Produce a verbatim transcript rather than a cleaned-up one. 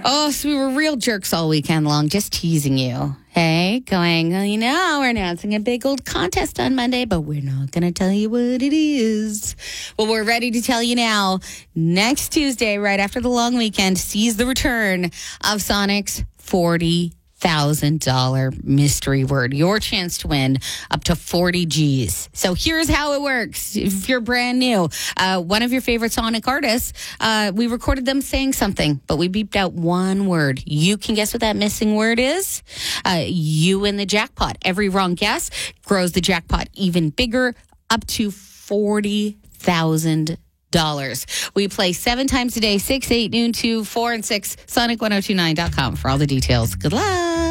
Oh, so we were real jerks all weekend long, just teasing you. Hey, going, well, you know, we're announcing a big old contest on Monday, but we're not going to tell you what it is. Well, we're ready to tell you now. Next Tuesday, right after the long weekend, sees the return of Sonic's forty thousand dollars mystery word. Your chance to win up to forty G's. So here's how it works. If you're brand new, uh, one of your favorite Sonic artists, uh, we recorded them saying something, but we beeped out one word. You can guess what that missing word is. Uh, you win the jackpot. Every wrong guess grows the jackpot even bigger, up to forty thousand dollars. We play seven times a day, six, eight, noon, two, four, and six. Sonic ten twenty-nine dot com for all the details. Good luck.